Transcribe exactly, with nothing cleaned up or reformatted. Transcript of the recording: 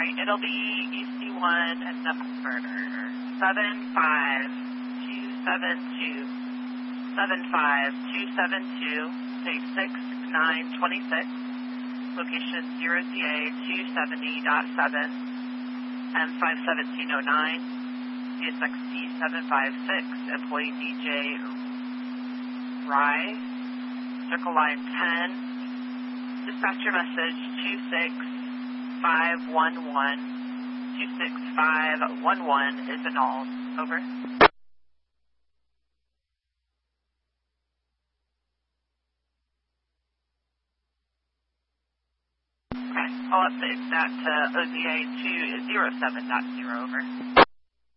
Alright, it'll be E C one number seven five two seven two, seven five two seven two, six six nine two six, location zero Z A two seventy point seven, M five seventeen oh nine, C S X T seven five six, employee D J Rye, circle line ten, dispatcher message two six five one one, two six five one one is annulled. Over. Okay, I'll update that to O Z A two zero seven dot zero. Over.